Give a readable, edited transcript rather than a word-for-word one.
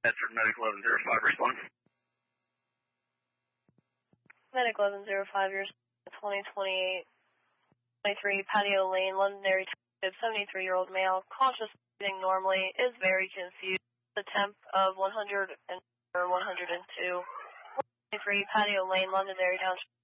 Bedford Medic 1105 response. Medic 1105, your 2028, 23 Patio Lane, Londonderry, 73-year-old male, conscious, breathing normally, is very confused. The temp of 100 or 102. 23 Patio Lane, Londonderry Township.